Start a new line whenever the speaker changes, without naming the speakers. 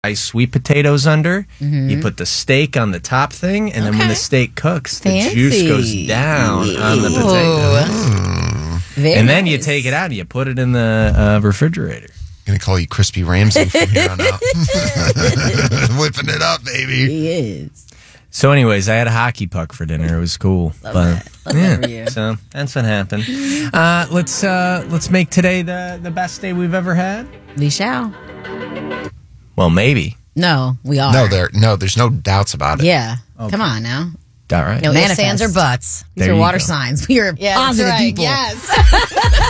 sweet potatoes under. You put the steak on the top thing, and then when the steak cooks, the juice goes down on the potato. And then you take it out and you put it in the refrigerator.
I'm going to call you Crispy Ramsay from here on out. Whipping it up, baby.
He is.
So anyways, I had a hockey puck for dinner. It was cool.
Love that for you.
So that's what happened. Let's make today the best day we've ever had.
We shall.
Well, maybe.
No, we are.
No, there's no doubts about it.
Yeah. Okay. Come on now.
All right.
No ifs, ands, or buts.
These are water signs. We are positive people.
Yes.